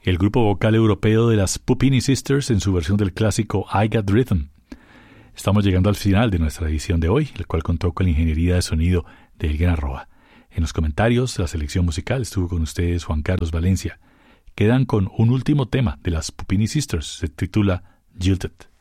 el grupo vocal europeo de las Puppini Sisters en su versión del clásico I Got Rhythm. Estamos llegando al final de nuestra edición de hoy, el cual contó con la ingeniería de sonido de Elguin Arroba. En los comentarios, la selección musical estuvo con ustedes Juan Carlos Valencia. Quedan con un último tema de las Puppini Sisters, se titula Jilted.